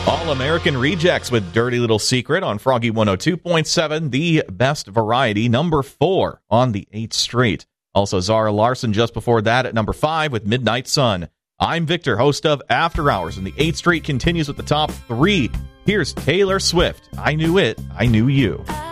All-American Rejects with Dirty Little Secret on Froggy 102.7, the best variety, number 4 on the 8th Street. Also, Zara Larsson just before that at number 5 with Midnight Sun. I'm Victor, host of After Hours, and the 8th Street continues with the top 3. Here's Taylor Swift, I Knew It, I Knew You.